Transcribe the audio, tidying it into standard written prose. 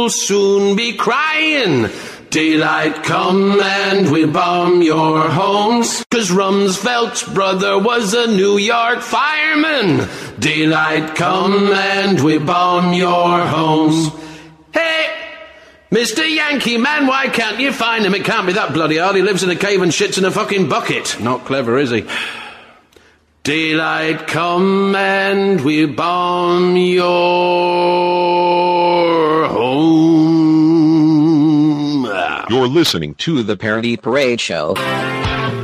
you'll soon be crying. Daylight come and we'll bomb your homes, 'cause Rumsfeld's brother was a New York fireman. Daylight come and we bomb your homes. Hey, Mr. Yankee Man, why can't you find him? It can't be that bloody hard. He lives in a cave and shits in a fucking bucket. Not clever, is he? Daylight come and we bomb your home. You're listening to The Parody Parade Show.